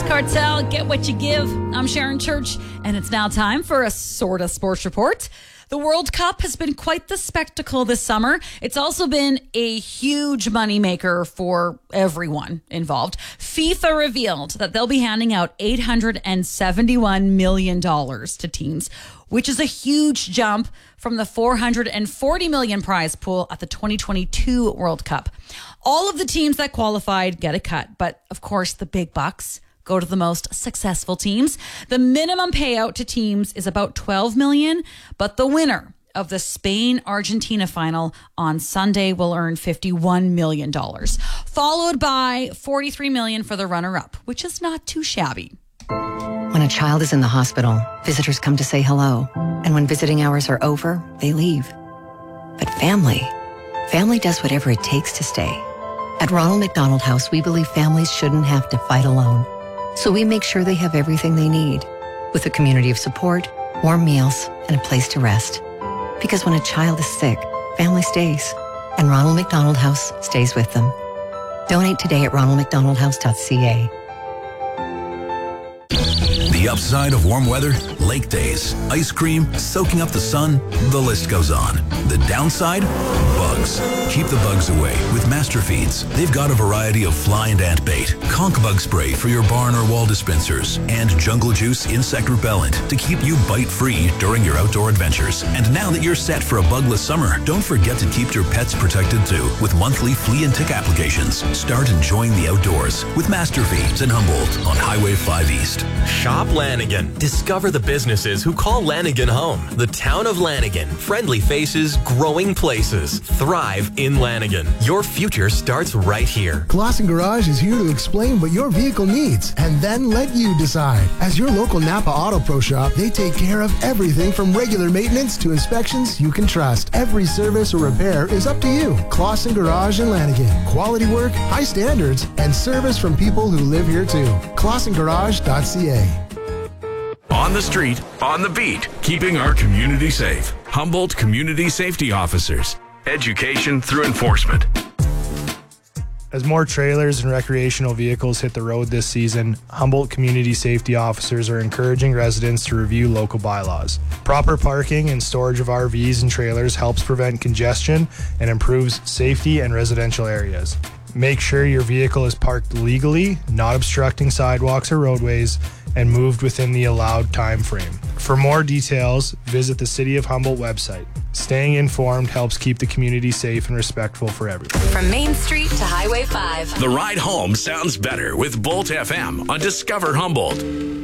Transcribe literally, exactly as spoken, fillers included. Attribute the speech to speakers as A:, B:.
A: Cartel, Get What You Give. I'm Sharon Church, and it's now time for a sorta sports report. The World Cup has been quite the spectacle this summer. It's also been a huge moneymaker for everyone involved. FIFA revealed that they'll be handing out eight hundred seventy-one million dollars to teams, which is a huge jump from the four hundred forty million dollars prize pool at the twenty twenty-two World Cup. All of the teams that qualified get a cut, but of course the big bucks go to the most successful teams. The minimum payout to teams is about twelve million dollars, but the winner of the Spain-Argentina final on Sunday will earn fifty-one million dollars, followed by forty-three million dollars for the runner-up, which is not too shabby.
B: When a child is in the hospital, visitors come to say hello. And when visiting hours are over, they leave. But family, family does whatever it takes to stay. At Ronald McDonald House, we believe families shouldn't have to fight alone. So we make sure they have everything they need, with a community of support, warm meals, and a place to rest. Because when a child is sick, family stays, and Ronald McDonald House stays with them. Donate today at ronald mcdonald house dot c a.
C: The upside of warm weather, lake days, ice cream, soaking up the sun, the list goes on. The downside? Bugs. Keep the bugs away with Master Feeds. They've got a variety of fly and ant bait, conch bug spray for your barn or wall dispensers, and Jungle Juice insect repellent to keep you bite-free during your outdoor adventures. And now that you're set for a bugless summer, don't forget to keep your pets protected too with monthly flea and tick applications. Start enjoying the outdoors with Master Feeds in Humboldt on Highway five East.
D: Shop Lanigan. Discover the businesses who call Lanigan home. The town of Lanigan. Friendly faces, growing places. Thrive in Lanigan. Your future starts right here.
E: Clausen Garage is here to explain what your vehicle needs and then let you decide. As your local Napa Auto Pro shop, they take care of everything from regular maintenance to inspections you can trust. Every service or repair is up to you. Clausen Garage in Lanigan. Quality work, high standards, and service from people who live here too. clausen garage dot c a.
F: On the street, on the beat, keeping our community safe. Humboldt Community Safety Officers. Education through enforcement.
G: As more trailers and recreational vehicles hit the road this season, Humboldt Community Safety Officers are encouraging residents to review local bylaws. Proper parking and storage of R Vs and trailers helps prevent congestion and improves safety in residential areas. Make sure your vehicle is parked legally, not obstructing sidewalks or roadways, and moved within the allowed time frame. For more details, visit the City of Humboldt website. Staying informed helps keep the community safe and respectful for everyone.
H: From Main Street to Highway five.
F: The ride home sounds better with Bolt F M on Discover Humboldt.